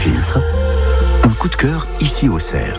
Filtre, un coup de cœur ici au Cerf.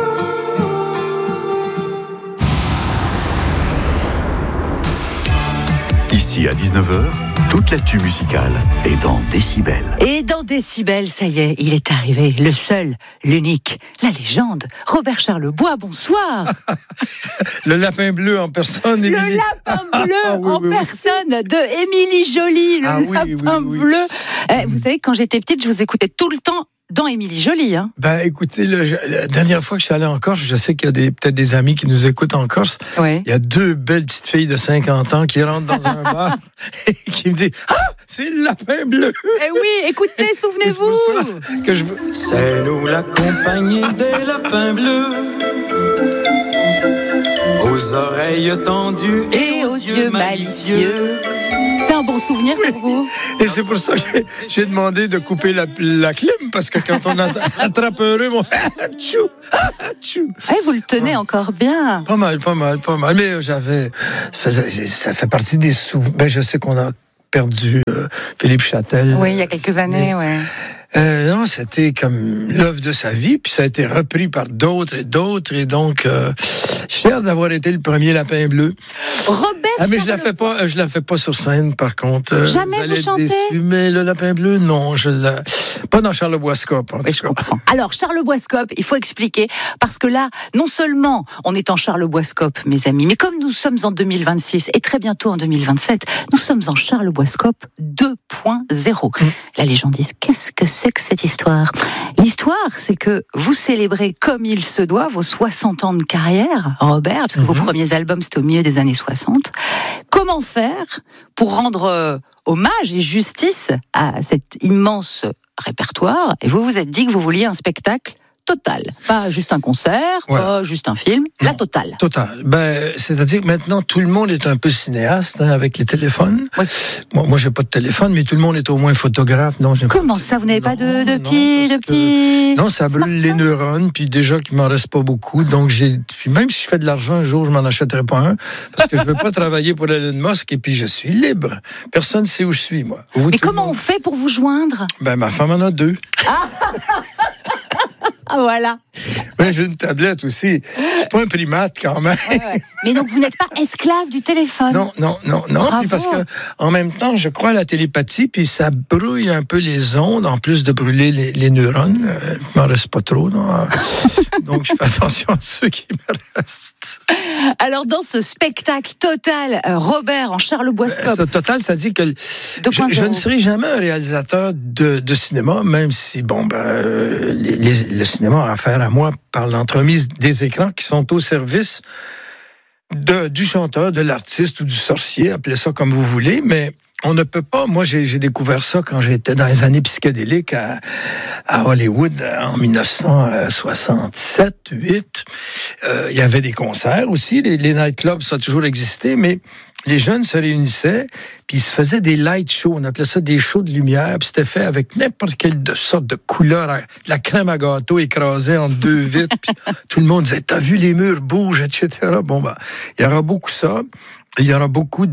Ici à 19h, toute l'actu musicale est dans Décibel. Et dans Décibel, ça y est, il est arrivé, le seul, l'unique, la légende, Robert Charlebois, bonsoir. Le lapin bleu en personne, Émilie. Le lapin bleu personne de Émilie Joly, le lapin bleu. Vous savez, quand j'étais petite, je vous écoutais tout le temps dans Émilie Joly. Hein. Ben, écoutez, la dernière fois que je suis allé en Corse, je sais qu'il y a peut-être des amis qui nous écoutent en Corse. Oui. Il y a deux belles petites filles de 50 ans qui rentrent dans un bar et qui me disent « Ah, c'est le lapin bleu! » Eh oui, écoutez, souvenez-vous. C'est pour ça que je veux... C'est nous la compagnie des lapins bleus, aux oreilles tendues Et aux yeux malicieux. C'est un bon souvenir pour vous? Et c'est pour ça que j'ai demandé de couper la clim, parce que quand on attrape un rhume, on fait « Atchou! Atchou! » Vous le tenez encore bien. Pas mal. Mais ça fait partie des souvenirs. Ben, je sais qu'on a perdu Philippe Châtel. Oui, il y a quelques années, ouais. Non, c'était comme l'œuvre de sa vie, puis ça a été repris par d'autres, et donc je suis fier d'avoir été le premier lapin bleu. Robert mais je la fais pas sur scène, par contre. Jamais vous chantez? Mais le lapin bleu, non, pas dans Charlebois Scope. Oui, je comprends. Alors, Charlebois Scope, il faut expliquer, parce que là, non seulement on est en Charlebois Scope, mes amis, mais comme nous sommes en 2026 et très bientôt en 2027, nous sommes en Charlebois Scope 2.0. La légende dit, qu'est-ce que c'est que cette histoire? L'histoire, c'est que vous célébrez comme il se doit vos 60 ans de carrière, Robert, parce que vos premiers albums, c'était au milieu des années 60. Comment faire pour rendre hommage et justice à cet immense répertoire? Et vous vous êtes dit que vous vouliez un spectacle total, pas juste un concert, pas juste un film, la totale. Total. Ben, c'est-à-dire que maintenant tout le monde est un peu cinéaste avec les téléphones. Oui. Moi, j'ai pas de téléphone, mais tout le monde est au moins photographe. Non, Comment ça, vous n'avez pas de petits... Non, ça brûle les neurones, puis déjà qu'il m'en reste pas beaucoup. Donc puis même si je fais de l'argent un jour, je m'en achèterai pas un, parce que je veux pas travailler pour Elon Musk, et puis je suis libre. Personne sait où je suis, moi. Mais comment on fait pour vous joindre? Ben, ma femme en a 2. Ah, voilà. Mais j'ai une tablette aussi. Je suis pas un primate quand même. Ouais. Mais donc vous n'êtes pas esclave du téléphone. Non. Puis parce que en même temps, je crois à la télépathie, puis ça brouille un peu les ondes, en plus de brûler les neurones. Il m'en reste pas trop, non? Donc je fais attention à ceux qui me restent. Alors dans ce spectacle total, Robert en Charlebois Scope. Ce total, ça dit que je ne serai jamais un réalisateur de cinéma, même si le cinéma a affaire à moi par l'entremise des écrans qui sont au service du chanteur, de l'artiste ou du sorcier, appelez ça comme vous voulez, mais on ne peut pas. Moi, j'ai découvert ça quand j'étais dans les années psychédéliques à Hollywood en 1967-8. Il y avait des concerts aussi, les nightclubs, ça a toujours existé, mais les jeunes se réunissaient, puis ils se faisaient des light shows. On appelait ça des shows de lumière, puis c'était fait avec n'importe quelle sorte de couleur, de la crème à gâteau écrasée entre deux vitres, puis tout le monde disait « T'as vu les murs bougent, etc. » Bon, il y aura beaucoup ça. Il y aura beaucoup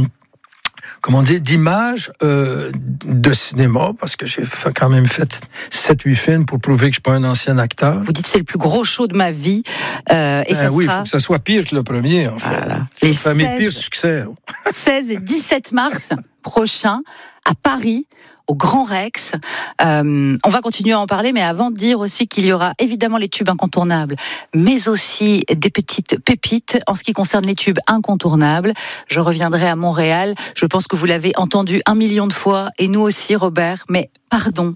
d'images de cinéma, parce que j'ai quand même fait 7-8 films pour prouver que je ne suis pas un ancien acteur. Vous dites c'est le plus gros show de ma vie. Et ça oui, il sera... faut que ça soit pire que le premier, en fait. Voilà. C'est mes pires succès. 16 et 17 mars prochains, à Paris, au Grand Rex. On va continuer à en parler, mais avant de dire aussi qu'il y aura évidemment les tubes incontournables, mais aussi des petites pépites en ce qui concerne les tubes incontournables. Je reviendrai à Montréal. Je pense que vous l'avez entendu 1 million de fois, et nous aussi, Robert, mais pardon.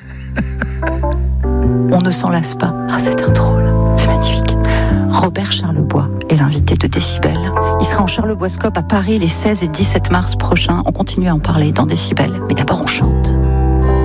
On ne s'en lasse pas. Ah, cette intro, là, c'est magnifique. Robert Charlebois est l'invité de Décibel. Il sera en Charlebois Scope à Paris les 16 et 17 mars prochains. On continue à en parler dans Décibel, mais d'abord on chante.